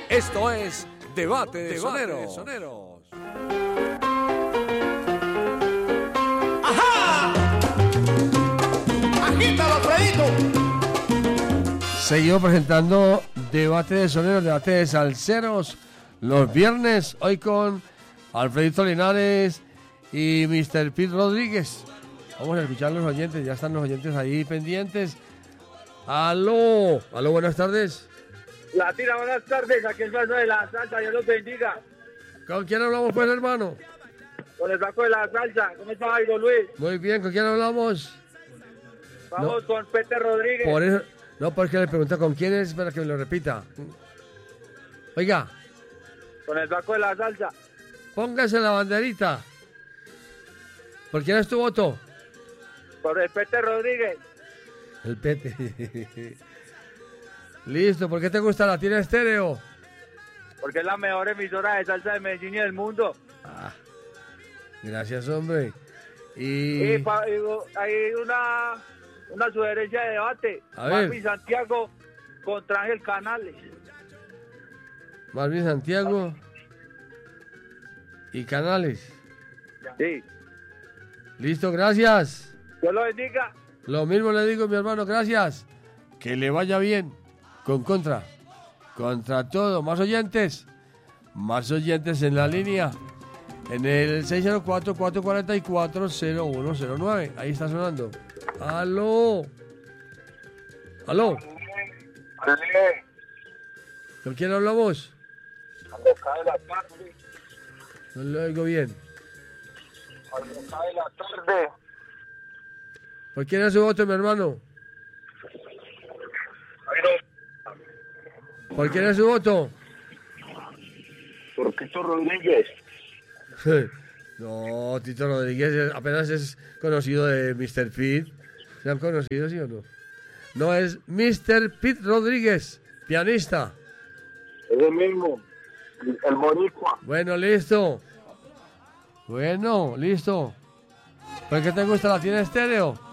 Esto es Debate de Soneros. ¡Ajá! ¡Agítalo, Alfredito! Seguimos presentando Debate de Soneros, Debate de Salseros, los viernes, hoy con Alfredito Linares y Mr. Pete Rodríguez. Vamos a escuchar a los oyentes, ya están los oyentes ahí pendientes. Aló, buenas tardes. Latina, buenas tardes, aquí el Paso de la Salsa, Dios los bendiga. ¿Con quién hablamos pues, hermano? Con el Paso de la Salsa, ¿cómo está Jairo Luis? Muy bien, ¿con quién hablamos? Vamos con Peter Rodríguez. Por eso, no, porque le pregunta con quién es, para que me lo repita. Oiga. Con el Paso de la Salsa. Póngase la banderita. ¿Por quién es tu voto? Por el Peter Rodríguez. El Pete. Listo, ¿por qué te gusta Latina Estéreo? Porque es la mejor emisora de salsa de Medellín y del mundo. Gracias, hombre. Y hay una sugerencia de debate. Marvin Santiago contra Ángel Canales. Marvin Santiago y Canales. Sí. Listo, gracias. Dios lo bendiga. Lo mismo le digo, mi hermano, gracias. Que le vaya bien. Contra todo. Más oyentes en la línea. En el 604-444-0109. Ahí está sonando. Aló. ¿Con quién hablamos? Alboca de la tarde. No lo oigo bien. Alboca de la tarde. ¿Por quién es su voto, mi hermano? ¿Por quién es su voto? Por Tito Rodríguez. No, Tito Rodríguez apenas es conocido de Mr. Pete. ¿Se han conocido, sí o no? No, es Mr. Pete Rodríguez, pianista. Es el mismo, el boricua. Bueno, listo. ¿Por qué te gusta Latina Estéreo?